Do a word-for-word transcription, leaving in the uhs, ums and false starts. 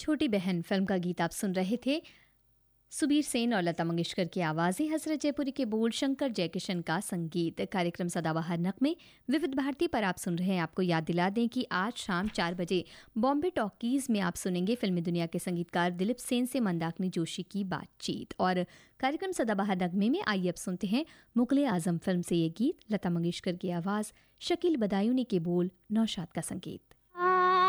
छोटी बहन फिल्म का गीत आप सुन रहे थे। सुबीर सेन और लता मंगेशकर की आवाज़ें, हसरत जयपुरी के बोल, शंकर जयकिशन का संगीत। कार्यक्रम सदाबहार नगमे विविध भारती पर आप सुन रहे हैं। आपको याद दिला दें कि आज शाम चार बजे बॉम्बे टॉकीज में आप सुनेंगे फिल्मी दुनिया के संगीतकार दिलीप सेन से मंदाकिनी जोशी की बातचीत। और कार्यक्रम सदाबहार नगमे में आइए अब सुनते हैं मुगले आजम फिल्म से ये गीत, लता मंगेशकर की आवाज़, शकील बदायूनी के बोल, नौशाद का संगीत।